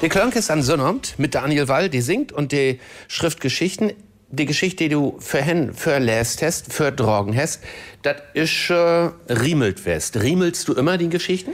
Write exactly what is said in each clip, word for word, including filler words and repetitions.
Die Klönke an Sonnabend mit Daniel Wall, die singt und die schrift Geschichten. Die Geschichte, die du für hen verlässt hast, für Drogen hast, das ist äh, riemelt west. Riemelst du immer die Geschichten?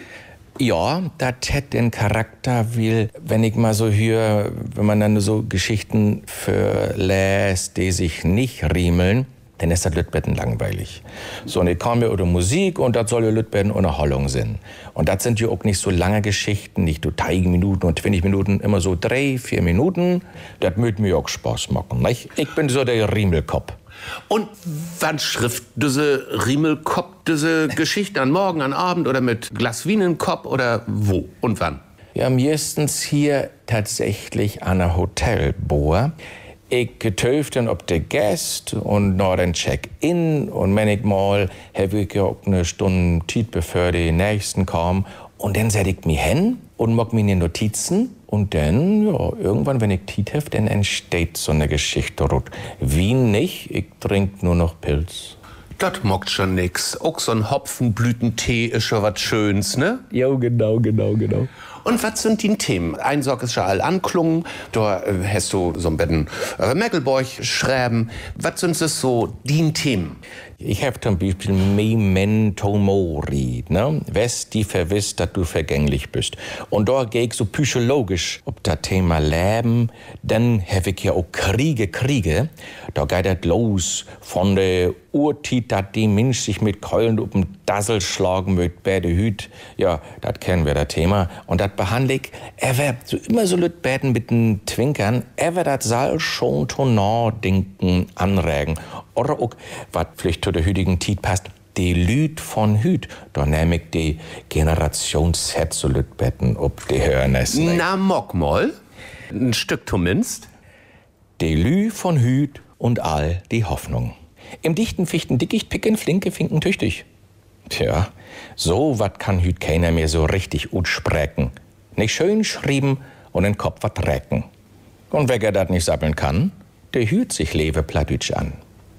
Ja, das hat den Charakter, weil, wenn ich mal so höre, wenn man dann so Geschichten verlässt, die sich nicht riemeln, dann ist das Lütbetten langweilig. So, und ich komme über Musik und das soll ja Lütbetten Unterhaltung sein. Und das sind ja auch nicht so lange Geschichten, nicht so drei Minuten und zwanzig Minuten, immer so drei, vier Minuten. Das würde mir auch Spaß machen, nicht? Ich bin so der Riemelkopf. Und wann schrift diese Riemelkopf, diese Geschichte an Morgen, an Abend oder mit Glas Wein im Kopf oder wo und wann? Ja, meistens hier tatsächlich an einer Hotelbohr. Ich getöfte ob der Gast und noch den Check-in und manchmal habe ich ja auch eine Stunde Zeit, bevor die Nächsten kommen. Und dann setze ich mich hin und mache mir Notizen. Und dann, ja, irgendwann, wenn ich Zeit habe, dann entsteht so eine Geschichte. Wie nicht, ich trinke nur noch Pilz. Das mockt schon nix. Auch so ein Hopfenblütentee ist schon was Schönes, ne? Ja, genau, genau, genau. Und was sind die Themen? Ein Sorg ist schon all anklungen, da äh, hast du so ein bisschen äh, Merkelborg schreiben. Was sind das so die Themen? Ich habe zum Beispiel Memento Mori, ne? Wes die verwisst, dass du vergänglich bist. Und da gehe ich so psychologisch ob das Thema Leben. Dann habe ich ja auch Kriege, Kriege. Da geht das los von der Urtit, dass die Mensch sich mit Keulen um den Dassel schlagen mit bei der Hüt. Ja, das kennen wir, das Thema. Und das behandle ich, ever, so immer so lüt beten mit den Twinkern, ever das soll schon tonal denken anregen. Oder auch, was vielleicht zu der hütigen Zeit passt, die Lüd von Hüt. Da nehm ich die Generation Z so lüt beten, ob die hören es nicht. Na, mock mal. Ein Stück zumindest. Die Lü von Hüt und all die Hoffnung. Im dichten Fichten dickicht picken, flinke Finken tüchtig. Tja, so wat kann Hüt keiner mehr so richtig gut sprechen. Nicht schön schrieben und den Kopf wat recken. Und wer er dat nicht sappeln kann, der hüt sich lewe plattütsch an.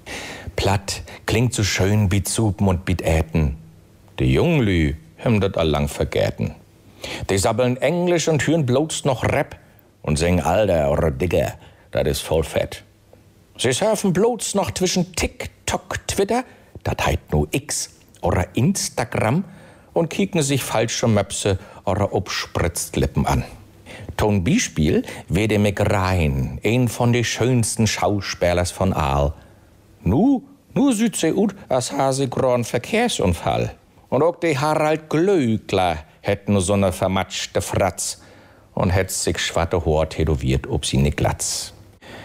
Platt klingt so schön wie Zupen und wie Äten. Die Junglü haben dat allang vergäten. Die sabbeln Englisch und hüren bloß noch Rap und singen Alter oder Digger, dat is voll fett. Sie surfen bloß noch zwischen TikTok, Twitter, dat heit nur X oder Instagram und kicken sich falsche Möpse oder obspritzt Lippen an. Ton Beispiel wär der McRyan, ein von de schönsten Schauspielers von Aal. Nu, nu sieht sie ut, als hase gron Verkehrsunfall. Und auch die Harald Glöckler hätt nur so ne vermatschte Fratz und hätt sich schwatte Haar tätowiert ob sie ne Glatz.